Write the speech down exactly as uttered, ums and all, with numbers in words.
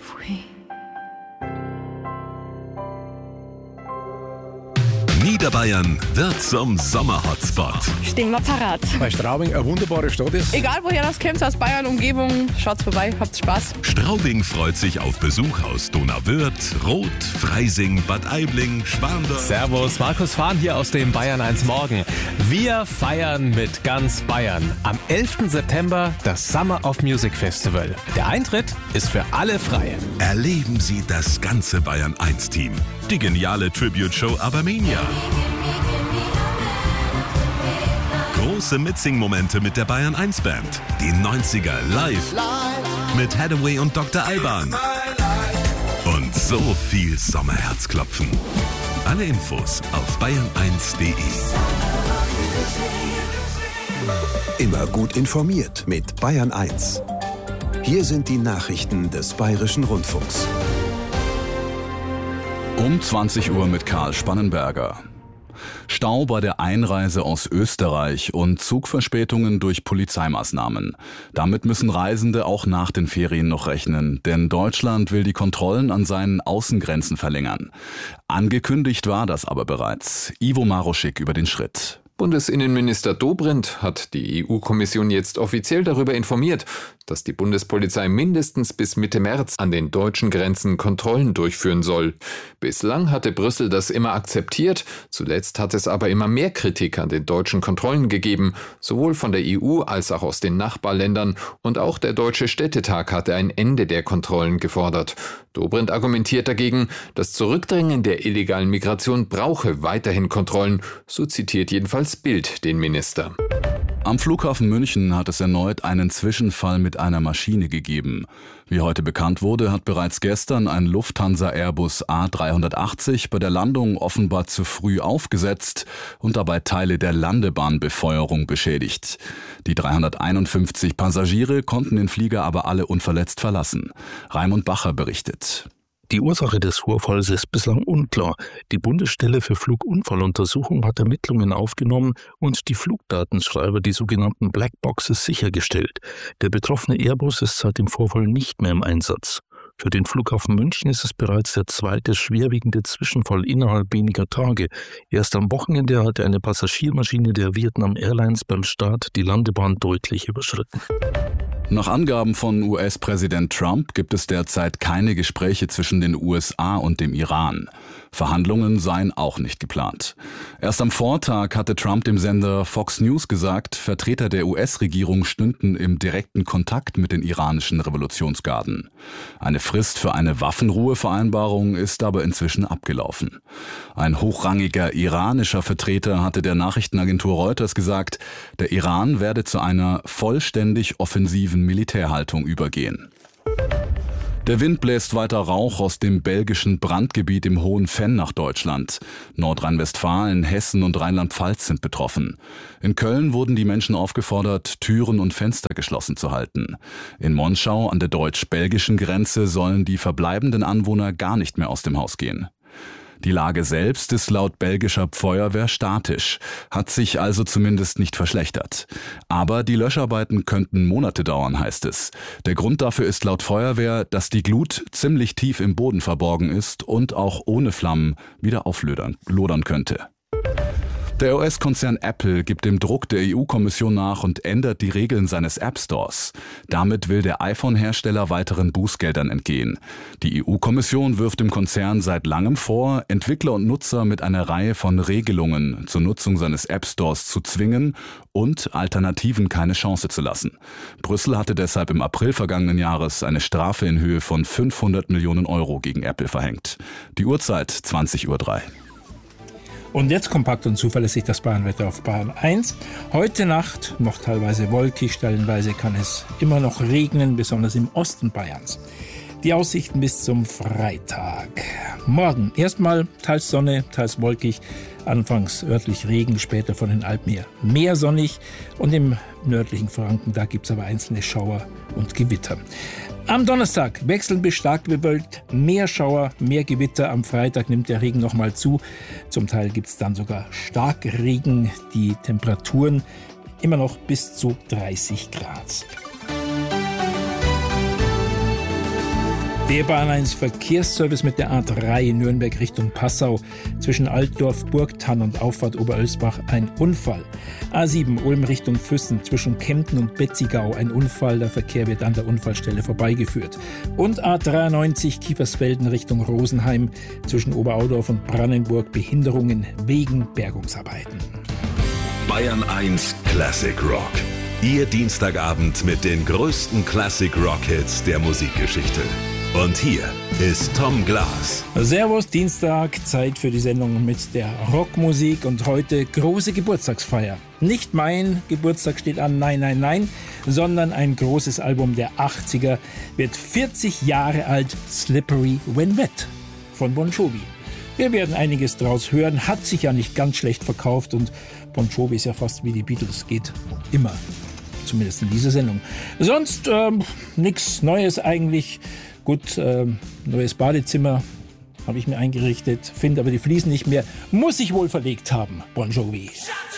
Pfui. Niederbayern wird zum Sommer-Hotspot. Stehen wir parat. Bei Straubing eine wunderbare Stadt ist. Egal woher das kommt, aus Bayern, Umgebung, schaut's vorbei, habt Spaß. Straubing freut sich auf Besuch aus Donauwörth, Roth, Freising, Bad Aibling, Schwandorf. Servus, Markus Fahn hier aus dem Bayern eins Morgen. Wir feiern mit ganz Bayern. Am elften September das Summer of Music Festival. Der Eintritt ist für alle frei. Erleben Sie das ganze Bayern eins Team. Die geniale Tribute-Show Abermania. Große Mitsing-Momente mit der Bayern eins Band. Die neunziger live mit Hathaway und Doktor Alban. Und so viel Sommerherzklopfen. Alle Infos auf bayern eins punkt de. Immer gut informiert mit Bayern eins. Hier sind die Nachrichten des Bayerischen Rundfunks. Um zwanzig Uhr mit Karl Spannenberger. Stau bei der Einreise aus Österreich und Zugverspätungen durch Polizeimaßnahmen. Damit müssen Reisende auch nach den Ferien noch rechnen, denn Deutschland will die Kontrollen an seinen Außengrenzen verlängern. Angekündigt war das aber bereits. Ivo Maroschik über den Schritt. Bundesinnenminister Dobrindt hat die E U-Kommission jetzt offiziell darüber informiert, dass die Bundespolizei mindestens bis Mitte März an den deutschen Grenzen Kontrollen durchführen soll. Bislang hatte Brüssel das immer akzeptiert, zuletzt hat es aber immer mehr Kritik an den deutschen Kontrollen gegeben, sowohl von der E U als auch aus den Nachbarländern, und auch der Deutsche Städtetag hatte ein Ende der Kontrollen gefordert. Dobrindt argumentiert dagegen, das Zurückdrängen der illegalen Migration brauche weiterhin Kontrollen, so zitiert jedenfalls Bild den Minister. Am Flughafen München hat es erneut einen Zwischenfall mit einer Maschine gegeben. Wie heute bekannt wurde, hat bereits gestern ein Lufthansa-Airbus A dreihundertachtzig bei der Landung offenbar zu früh aufgesetzt und dabei Teile der Landebahnbefeuerung beschädigt. Die dreihunderteinundfünfzig Passagiere konnten den Flieger aber alle unverletzt verlassen. Raimund Bacher berichtet. Die Ursache des Vorfalls ist bislang unklar. Die Bundesstelle für Flugunfalluntersuchung hat Ermittlungen aufgenommen und die Flugdatenschreiber, die sogenannten Blackboxes, sichergestellt. Der betroffene Airbus ist seit dem Vorfall nicht mehr im Einsatz. Für den Flughafen München ist es bereits der zweite schwerwiegende Zwischenfall innerhalb weniger Tage. Erst am Wochenende hatte eine Passagiermaschine der Vietnam Airlines beim Start die Landebahn deutlich überschritten. Nach Angaben von U S-Präsident Trump gibt es derzeit keine Gespräche zwischen den U S A und dem Iran. Verhandlungen seien auch nicht geplant. Erst am Vortag hatte Trump dem Sender Fox News gesagt, Vertreter der U S-Regierung stünden im direkten Kontakt mit den iranischen Revolutionsgarden. Eine Frist für eine Waffenruhevereinbarung ist aber inzwischen abgelaufen. Ein hochrangiger iranischer Vertreter hatte der Nachrichtenagentur Reuters gesagt, der Iran werde zu einer vollständig offensiven Militärhaltung übergehen. Der Wind bläst weiter Rauch aus dem belgischen Brandgebiet im Hohen Venn nach Deutschland. Nordrhein-Westfalen, Hessen und Rheinland-Pfalz sind betroffen. In Köln wurden die Menschen aufgefordert, Türen und Fenster geschlossen zu halten. In Monschau an der deutsch-belgischen Grenze sollen die verbleibenden Anwohner gar nicht mehr aus dem Haus gehen. Die Lage selbst ist laut belgischer Feuerwehr statisch, hat sich also zumindest nicht verschlechtert. Aber die Löscharbeiten könnten Monate dauern, heißt es. Der Grund dafür ist laut Feuerwehr, dass die Glut ziemlich tief im Boden verborgen ist und auch ohne Flammen wieder auflodern könnte. Der U S-Konzern Apple gibt dem Druck der E U-Kommission nach und ändert die Regeln seines App Stores. Damit will der iPhone-Hersteller weiteren Bußgeldern entgehen. Die E U-Kommission wirft dem Konzern seit langem vor, Entwickler und Nutzer mit einer Reihe von Regelungen zur Nutzung seines App Stores zu zwingen und Alternativen keine Chance zu lassen. Brüssel hatte deshalb im April vergangenen Jahres eine Strafe in Höhe von fünfhundert Millionen Euro gegen Apple verhängt. Die Uhrzeit zwanzig Uhr drei. Und jetzt kompakt und zuverlässig das Bayernwetter auf Bayern eins. Heute Nacht noch teilweise wolkig, stellenweise kann es immer noch regnen, besonders im Osten Bayerns. Die Aussichten bis zum Freitag. Morgen erstmal teils Sonne, teils wolkig, anfangs örtlich Regen, später von den Alpen her mehr sonnig. Und im nördlichen Franken, da gibt es aber einzelne Schauer und Gewitter. Am Donnerstag wechselnd bis stark bewölkt, mehr Schauer, mehr Gewitter. Am Freitag nimmt der Regen nochmal zu. Zum Teil gibt es dann sogar Starkregen. Die Temperaturen immer noch bis zu dreißig Grad. Der Bahn eins Verkehrsservice mit der A drei Nürnberg Richtung Passau. Zwischen Altdorf, Burgthann und Auffahrt Oberölsbach ein Unfall. A sieben Ulm Richtung Füssen zwischen Kempten und Betzigau ein Unfall. Der Verkehr wird an der Unfallstelle vorbeigeführt. Und A dreiundneunzig Kiefersfelden Richtung Rosenheim zwischen Oberaudorf und Brannenburg Behinderungen wegen Bergungsarbeiten. Bayern eins Classic Rock. Ihr Dienstagabend mit den größten Classic Rock Hits der Musikgeschichte. Und hier ist Tom Glas. Servus, Dienstag, Zeit für die Sendung mit der Rockmusik und heute große Geburtstagsfeier. Nicht mein Geburtstag steht an, nein, nein, nein, sondern ein großes Album der achtziger wird vierzig Jahre alt, Slippery When Wet von Bon Jovi. Wir werden einiges draus hören, hat sich ja nicht ganz schlecht verkauft und Bon Jovi ist ja fast wie die Beatles, geht immer, zumindest in dieser Sendung. Sonst ähm, nichts Neues eigentlich. Gut, ähm, neues Badezimmer habe ich mir eingerichtet, finde aber die Fliesen nicht mehr. Muss ich wohl verlegt haben, Bon Jovi.